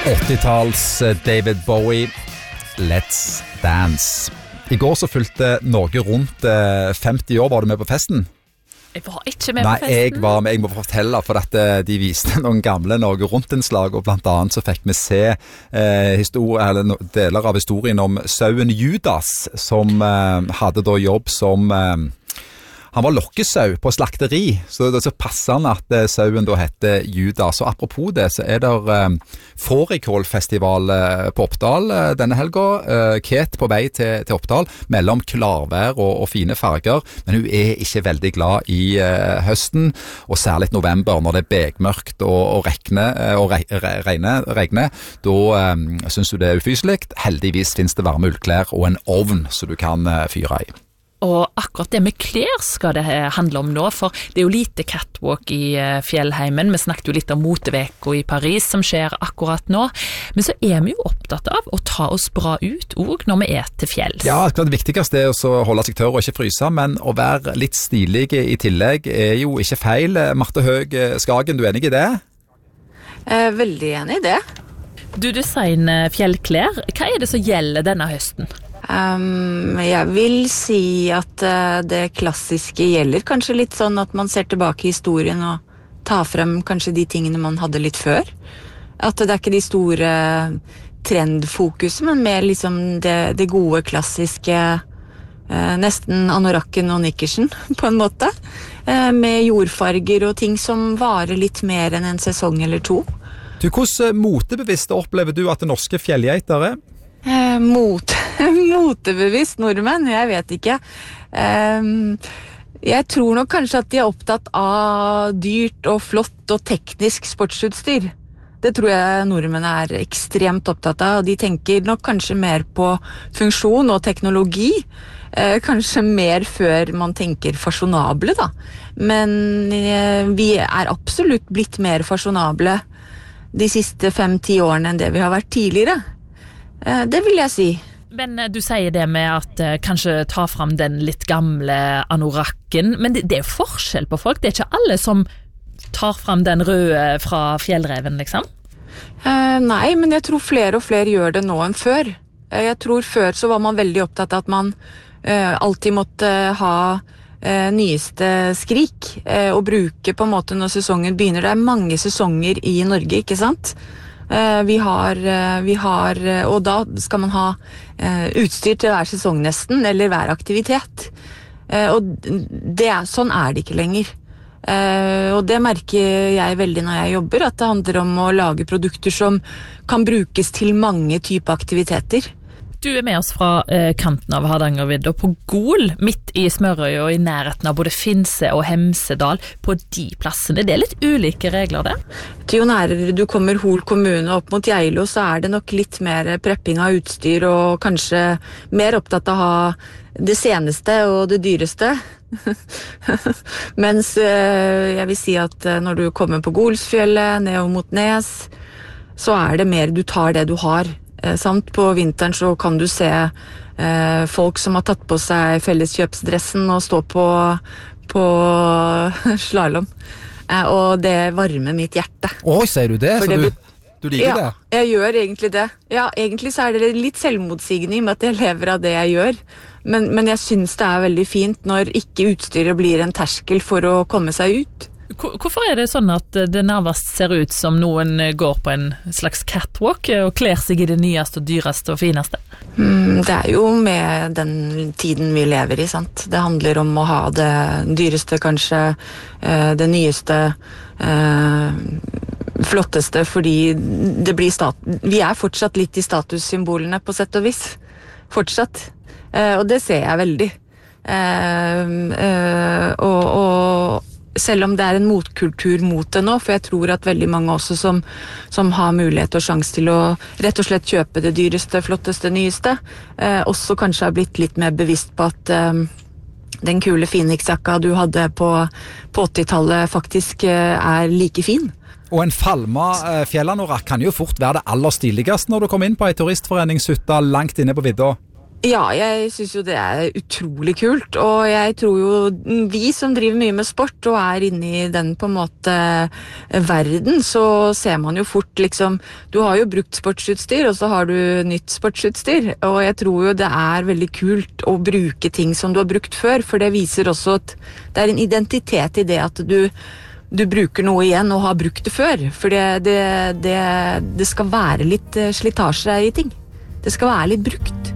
80-talls David Bowie, Let's Dance. I går så fylte Norge rundt 50 år. Var du med på festen? Jeg var ikke med på festen. Nei, jeg var med. Jeg må fortelle, for at de viste noen gamle Norge rundt-innslag, og blant annet så fikk vi se deler av historien om sauen Judas, som hadde da jobb som... Han var lokkesau på slakteri, så passer han at sauen da heter Judas. Og apropos det, så det fårikålfestival på Oppdal denne helga. Kate på vei til Oppdal, mellom klarvær og fine farger, men hun ikke veldig glad i høsten, og særlig november, når det begmørkt og regner. Da synes du det ufyselig. Heldigvis finnes det varme ullklær og en ovn så du kan fyre i. Og akkurat det med klær skal det handle om nå, for det jo lite catwalk i fjellheimen. Vi snakket jo litt om moteveka i Paris som skjer akkurat nå. Men så vi jo opptatt av å ta oss bra ut også når vi til fjells. Ja, det viktigste å holde seg tørr og ikke fryse, men å være litt stilig i tillegg jo ikke feil. Marte Høeg Skagen, du enig i det? Veldig enig i det. Du designer fjellklær. Hva det som gjelder denne høsten? Jeg vil si at det klassiske gjelder kanskje litt sånn at man ser tilbake i historien og tar frem kanskje de tingene man hadde litt før. At det ikke de store trendfokuset, men mer liksom det gode klassiske, nesten anorakken og nikkersen på en måte, med jordfarger og ting som varer litt mer enn en sesong eller to. Du, hvordan motebevisst opplever du at det norske fjellgeiter Motebevisst nordmenn, jeg vet ikke. Jeg tror nok kanskje at de opptatt av dyrt og flott og teknisk sportsutstyr. Det tror jeg nordmenn ekstremt opptatt av, og de tenker nok kanskje mer på funksjon og teknologi, kanskje mer før man tenker fasjonable da. Men vi absolutt blitt mer fasjonable de siste 5-10 årene enn det vi har vært tidligere. Det vil jeg si. Men du sier det med at kanskje ta fram den litt gamle anorakken, men det forskjell på folk. Det ikke alle som tar fram den røde fra fjellreven, liksom? Nei, men jeg tror flere og flere gjør det nå enn før. Jeg tror før så var man veldig opptatt av at man alltid måtte ha nyeste skrik og bruke på en måte når sesongen begynner. Det mange sesonger i Norge, ikke sant? Vi har, og da skal man ha utstyr til hver sesong nesten, eller hver aktivitet. Og sånn det ikke lenger. Og det merker jeg veldig når jeg jobber, at det handler om å lage produkter som kan brukes til mange typer aktiviteter. Du med oss fra kanten av Hardangervidda på Gol, midt i Smørøy og i nærheten av både Finse og Hemsedal. På de plassene, det litt ulike regler det? Jo nærere du kommer Hol kommune opp mot Geilo, så det nok litt mer prepping av utstyr, og kanskje mer opptatt av å ha det seneste og det dyreste. Mens jeg vil si at når du kommer på Golsfjellet, ned mot Nes, så det mer du tar det du har. Samt på vinteren så kan du se folk som har tatt på seg felleskjøpsdressen og stå på slalom. Og det varmer mitt hjerte. Sier du det? Så du liker det? Ja, jeg gjør egentlig det. Ja, egentlig så det litt selvmotsigende med at jeg lever av det jeg gjør. Men jeg synes det veldig fint når ikke utstyret blir en terskel for å komme seg ut. Hvorfor det sånn at det nærmest ser ut som noen går på en slags catwalk og kler seg i det nyeste og dyreste og fineste? Det jo med den tiden vi lever i, sant? Det handler om å ha det dyreste kanskje, det nyeste, flotteste, fordi det blir vi fortsatt litt i statussymbolene på sett og vis. Fortsatt. Og det ser jeg veldig. Og selv om det en motkultur mot det nå, for jeg tror at veldig mange også som har mulighet og sjanse til å rett og slett kjøpe det dyreste, flotteste, nyeste, også kanskje har blitt litt mer bevisst på at den kule Phoenix-jakka du hadde på 80-tallet faktisk like fin. Og en falma fjellanorakk kan jo fort være det aller stiligste når du kommer inn på en turistforeningshytte langt inne på vidda. Ja, jeg synes jo det utrolig kult, og jeg tror jo vi som driver mye med sport og inne i den på en måte verden, så ser man jo fort liksom, du har jo brukt sportsutstyr, og så har du nytt sportsutstyr, og jeg tror jo det veldig kult å bruke ting som du har brukt før, for det viser også at det en identitet i det at du bruker noe igjen og har brukt det før, for det skal være litt slitasje i ting. Det skal være litt brukt.